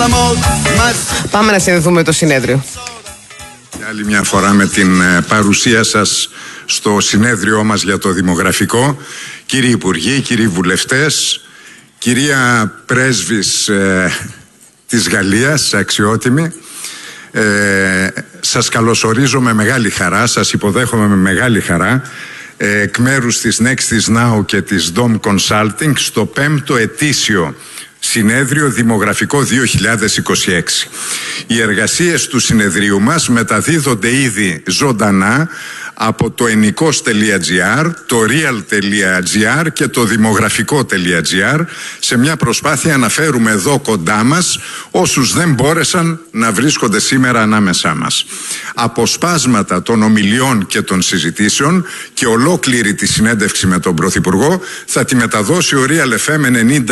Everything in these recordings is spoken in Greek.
Πάμε να συνδεθούμε με το συνέδριο. Άλλη μια φορά με την παρουσία σας στο συνέδριό μας για το δημογραφικό. Κύριοι Υπουργοί, κύριοι Βουλευτές, κυρία Πρέσβης της Γαλλίας, αξιότιμη, σας καλωσορίζω με μεγάλη χαρά, σας υποδέχομαι με μεγάλη χαρά εκ μέρους της Nextis Now και της Dom Consulting στο 5ο ετήσιο Συνέδριο Δημογραφικό 2026. Οι εργασίες του συνεδρίου μας μεταδίδονται ήδη ζωντανά από το ennikos.gr, το real.gr και το δημογραφικό.gr σε μια προσπάθεια να φέρουμε εδώ κοντά μας όσους δεν μπόρεσαν να βρίσκονται σήμερα ανάμεσά μας. Αποσπάσματα των ομιλιών και των συζητήσεων και ολόκληρη τη συνέντευξη με τον Πρωθυπουργό θα τη μεταδώσει ο Real FM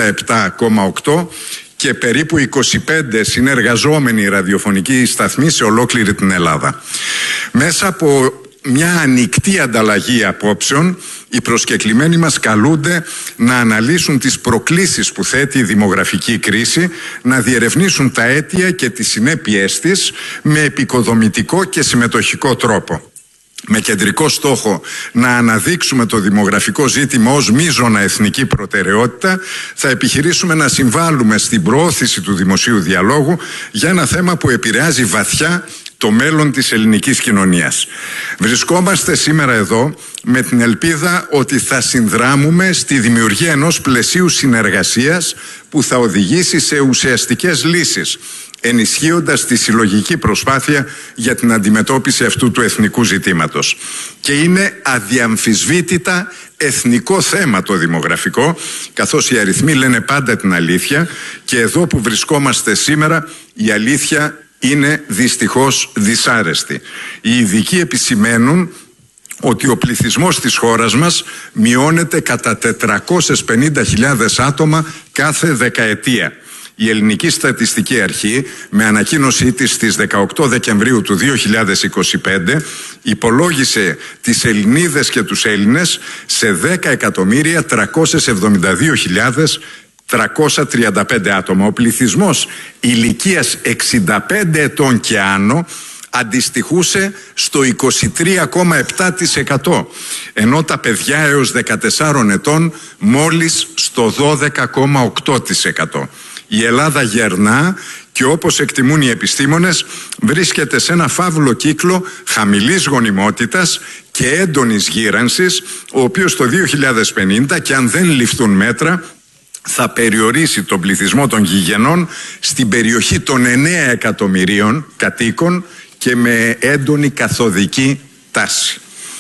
97,8 και περίπου 25 συνεργαζόμενοι ραδιοφωνικοί σταθμοί σε ολόκληρη την Ελλάδα. Μέσα από μια ανοιχτή ανταλλαγή απόψεων, οι προσκεκλημένοι μας καλούνται να αναλύσουν τις προκλήσεις που θέτει η δημογραφική κρίση, να διερευνήσουν τα αίτια και τις συνέπειές της με επικοδομητικό και συμμετοχικό τρόπο. Με κεντρικό στόχο να αναδείξουμε το δημογραφικό ζήτημα ως μείζωνα εθνική προτεραιότητα, θα επιχειρήσουμε να συμβάλλουμε στην προώθηση του δημοσίου διαλόγου για ένα θέμα που επηρεάζει βαθιά το μέλλον της ελληνικής κοινωνίας. Βρισκόμαστε σήμερα εδώ με την ελπίδα ότι θα συνδράμουμε στη δημιουργία ενός πλαισίου συνεργασίας που θα οδηγήσει σε ουσιαστικές λύσεις, ενισχύοντας τη συλλογική προσπάθεια για την αντιμετώπιση αυτού του εθνικού ζητήματος. Και είναι αδιαμφισβήτητα εθνικό θέμα το δημογραφικό, καθώς οι αριθμοί λένε πάντα την αλήθεια και εδώ που βρισκόμαστε σήμερα η αλήθεια είναι δυστυχώς δυσάρεστη. Οι ειδικοί επισημαίνουν ότι ο πληθυσμός της χώρας μας μειώνεται κατά 450.000 άτομα κάθε δεκαετία. Η Ελληνική Στατιστική Αρχή, με ανακοίνωσή της στις 18 Δεκεμβρίου του 2025, υπολόγισε τις Ελληνίδες και τους Έλληνες σε 10.372.335 άτομα. Ο πληθυσμός ηλικίας 65 ετών και άνω αντιστοιχούσε στο 23,7%, ενώ τα παιδιά έως 14 ετών μόλις στο 12,8%. Η Ελλάδα γερνά και όπως εκτιμούν οι επιστήμονες βρίσκεται σε ένα φαύλο κύκλο χαμηλής γονιμότητας και έντονης γύρανσης, ο οποίος το 2050, και αν δεν ληφθούν μέτρα, θα περιορίσει τον πληθυσμό των γηγενών στην περιοχή των 9 εκατομμυρίων κατοίκων και με έντονη καθοδική τάση.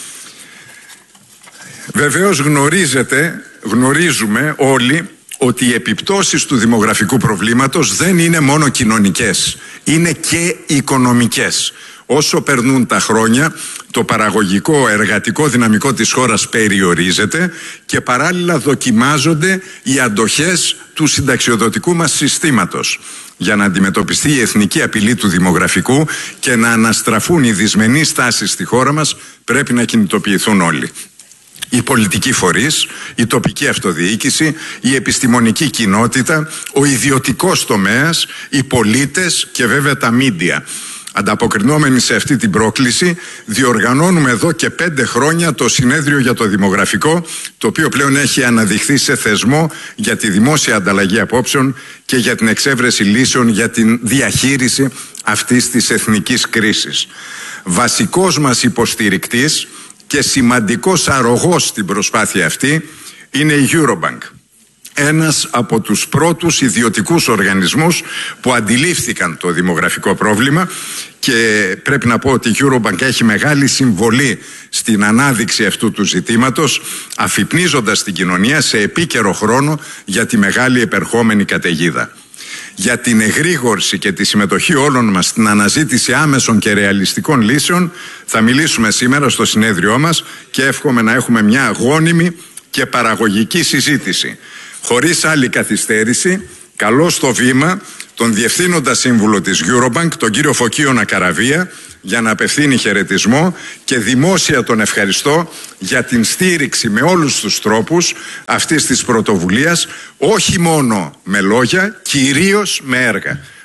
Βεβαίως γνωρίζουμε όλοι ότι οι επιπτώσεις του δημογραφικού προβλήματος δεν είναι μόνο κοινωνικές, είναι και οικονομικές. Όσο περνούν τα χρόνια, το παραγωγικό εργατικό δυναμικό της χώρας περιορίζεται και παράλληλα δοκιμάζονται οι αντοχές του συνταξιοδοτικού μας συστήματος. Για να αντιμετωπιστεί η εθνική απειλή του δημογραφικού και να αναστραφούν οι δυσμενείς τάσεις στη χώρα μας, πρέπει να κινητοποιηθούν όλοι. Οι πολιτικοί φορείς, η τοπική αυτοδιοίκηση, η επιστημονική κοινότητα, ο ιδιωτικός τομέας, οι πολίτες και βέβαια τα μίντια. Ανταποκρινόμενοι σε αυτή την πρόκληση, διοργανώνουμε εδώ και 5 χρόνια το Συνέδριο για το Δημογραφικό, το οποίο πλέον έχει αναδειχθεί σε θεσμό για τη δημόσια ανταλλαγή απόψεων και για την εξέβρεση λύσεων για την διαχείριση αυτής της εθνικής κρίσης. Βασικός μας υποστηρικτής και σημαντικός αρρωγός στην προσπάθεια αυτή είναι η Eurobank. Ένας από τους πρώτους ιδιωτικούς οργανισμούς που αντιλήφθηκαν το δημογραφικό πρόβλημα και πρέπει να πω ότι η Eurobank έχει μεγάλη συμβολή στην ανάδειξη αυτού του ζητήματος, αφυπνίζοντας την κοινωνία σε επίκαιρο χρόνο για τη μεγάλη επερχόμενη καταιγίδα. Για την εγρήγορση και τη συμμετοχή όλων μας στην αναζήτηση άμεσων και ρεαλιστικών λύσεων θα μιλήσουμε σήμερα στο συνέδριό μας και εύχομαι να έχουμε μια γόνιμη και παραγωγική συζήτηση. Χωρίς άλλη καθυστέρηση, καλώ στο βήμα τον Διευθύνοντα Σύμβουλο της Eurobank, τον κύριο Φωκίωνα Καραβία, για να απευθύνει χαιρετισμό και δημόσια τον ευχαριστώ για την στήριξη με όλους τους τρόπους αυτής της πρωτοβουλίας, όχι μόνο με λόγια, κυρίως με έργα.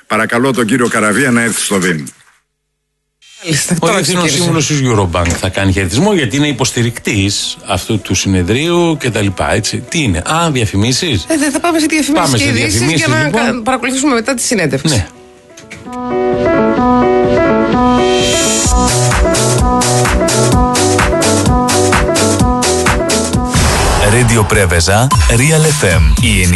Παρακαλώ τον κύριο Καραβία να έρθει στο Δήμο. Ο Διευθύνων Σύμβουλος της Eurobank θα κάνει χαιρετισμό γιατί είναι υποστηρικτής αυτού του συνεδρίου κτλ. Έτσι. Τι είναι, διαφημίσεις. Θα πάμε σε διαφημίσεις και ειδήσεις για να λοιπόν παρακολουθήσουμε μετά τη συνέντευξη. Ναι. Radio Preveza, Real FM.